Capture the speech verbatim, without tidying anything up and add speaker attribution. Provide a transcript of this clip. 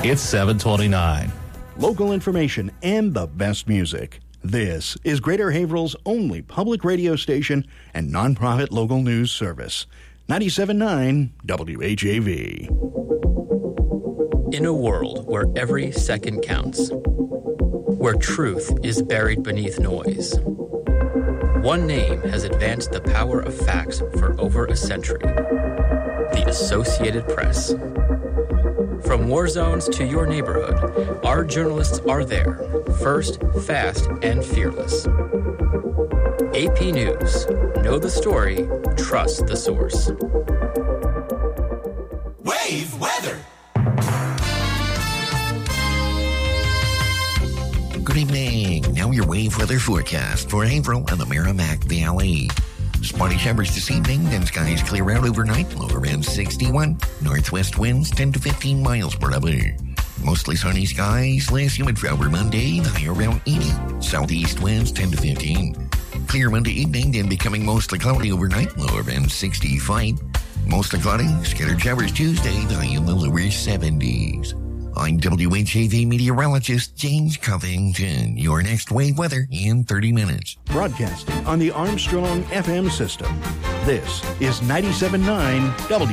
Speaker 1: It's seven twenty-nine.
Speaker 2: Local information and the best music. This is Greater Haverhill's only public radio station and nonprofit local news service. ninety-seven point nine W H A V.
Speaker 3: In a world where every second counts, where truth is buried beneath noise, one name has advanced the power of facts for over a century: the Associated Press. From war zones to your neighborhood, our journalists are there, first, fast, and fearless. A P News. Know the story, trust the source.
Speaker 4: Wave weather.
Speaker 5: Good evening. Now your wave weather forecast for Haverhill and the Merrimack Valley. Spotty showers this evening, then skies clear out overnight, low around sixty-one. Northwest winds ten to fifteen miles per hour. Mostly sunny skies, less humid for our Monday, high around eighty. Southeast winds ten to fifteen. Clear Monday evening, then becoming mostly cloudy overnight, low around sixty-five. Mostly cloudy, scattered showers Tuesday, high in the lower seventies. I'm W H A V meteorologist James Covington. Your next wave weather in thirty minutes.
Speaker 2: Broadcasting on the Armstrong F M system. This is ninety-seven point nine W